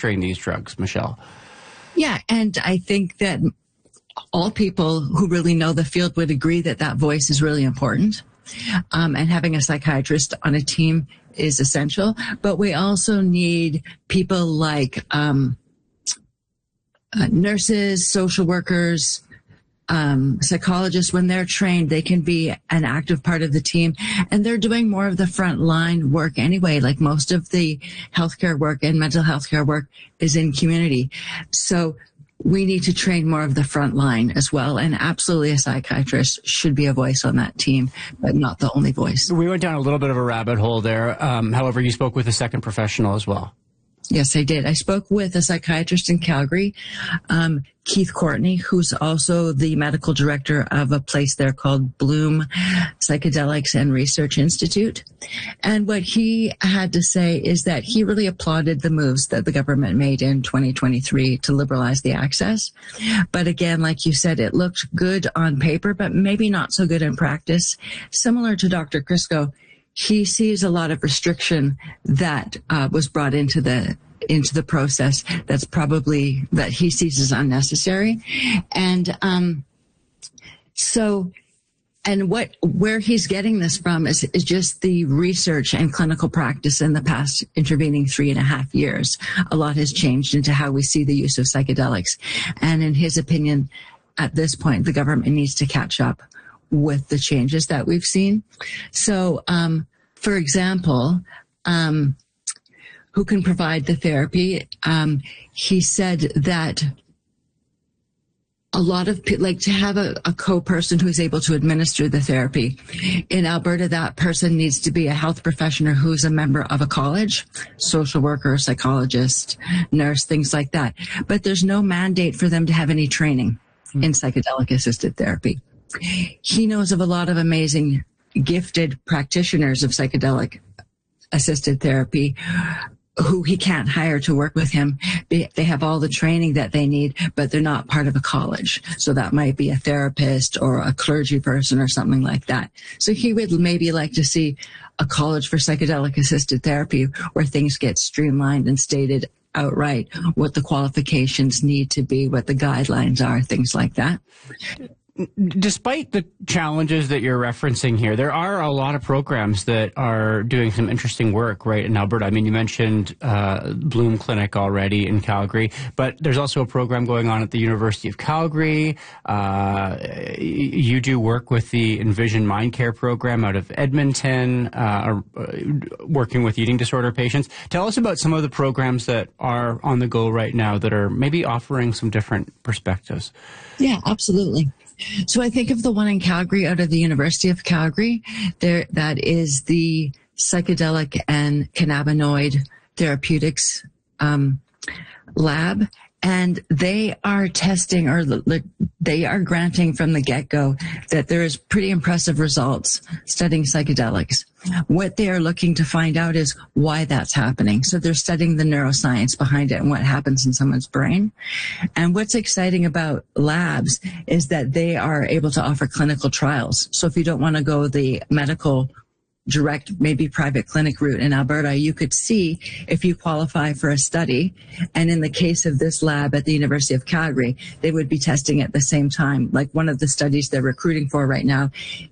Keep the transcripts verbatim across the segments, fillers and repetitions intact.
administering these drugs, Michelle? Yeah, and I think that all people who really know the field would agree that that voice is really important. Um, and having a psychiatrist on a team is essential. But we also need people like um, uh, nurses, social workers, um, psychologists. When they're trained, they can be an active part of the team. And they're doing more of the front line work anyway. Like most of the healthcare work and mental health care work is in community. So we need to train more of the front line as well. And absolutely a psychiatrist should be a voice on that team, but not the only voice. We went down a little bit of a rabbit hole there. Um, however, you spoke with a second professional as well. Yes, I did. I spoke with a psychiatrist in Calgary, um, Keith Courtney, who's also the medical director of a place there called Bloom Psychedelics and Research Institute. And what he had to say is that he really applauded the moves that the government made in twenty twenty-three to liberalize the access. But again, like you said, it looked good on paper, but maybe not so good in practice. Similar to Doctor Crisco, he sees a lot of restriction that uh, was brought into the into the process that's probably that he sees as unnecessary. And um, so, and what where he's getting this from is, is just the research and clinical practice in the past intervening three and a half years. A lot has changed into how we see the use of psychedelics. And in his opinion, at this point, the government needs to catch up with the changes that we've seen. So, um, for example, um, who can provide the therapy? Um, he said that a lot of people like to have a, a co-person who's able to administer the therapy. In Alberta, that person needs to be a health professional who's a member of a college, social worker, psychologist, nurse, things like that. But there's no mandate for them to have any training mm. in psychedelic assisted therapy. He knows of a lot of amazing, gifted practitioners of psychedelic assisted therapy who he can't hire to work with him. They have all the training that they need, but they're not part of a college. So that might be a therapist or a clergy person or something like that. So he would maybe like to see a college for psychedelic assisted therapy where things get streamlined and stated outright what the qualifications need to be, what the guidelines are, things like that. Despite the challenges that you're referencing here, there are a lot of programs that are doing some interesting work right in Alberta. I mean, you mentioned uh, Bloom Clinic already in Calgary, but there's also a program going on at the University of Calgary. Uh, you do work with the Envision Mind Care program out of Edmonton, uh, working with eating disorder patients. Tell us about some of the programs that are on the go right now that are maybe offering some different perspectives. Yeah, absolutely. So I think of the one in Calgary out of the University of Calgary. There, that is the psychedelic and cannabinoid therapeutics um, lab. And they are testing, or they are granting from the get-go that there is pretty impressive results studying psychedelics. What they are looking to find out is why that's happening. So they're studying the neuroscience behind it and what happens in someone's brain. And what's exciting about labs is that they are able to offer clinical trials. So if you don't want to go the medical direct, maybe private clinic route in Alberta, you could see if you qualify for a study. And in the case of this lab at the University of Calgary, they would be testing at the same time. Like one of the studies they're recruiting for right now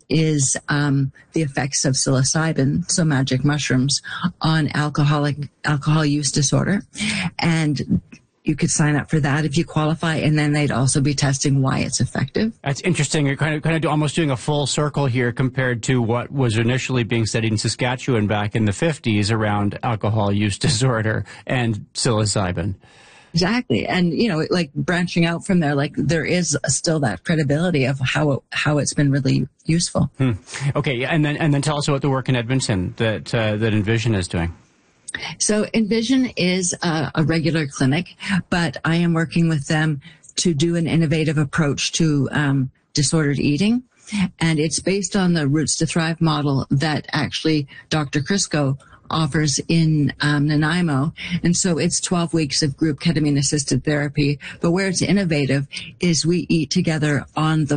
is um, the effects of psilocybin, so magic mushrooms, on alcoholic alcohol use disorder. And you could sign up for that if you qualify, and then they'd also be testing why it's effective. That's interesting. You're kind of kind of almost doing a full circle here compared to what was initially being studied in Saskatchewan back in the fifties around alcohol use disorder and psilocybin. Exactly. And, you know, like branching out from there, like there is still that credibility of how it, how it's been really useful. Hmm. Okay. And then and then tell us about the work in Edmonton that uh, that Envision is doing. So Envision is a, a regular clinic, but I am working with them to do an innovative approach to um, disordered eating. And it's based on the Roots to Thrive model that actually Doctor Crisco offers in um, Nanaimo. And so it's twelve weeks of group ketamine-assisted therapy. But where it's innovative is we eat together on the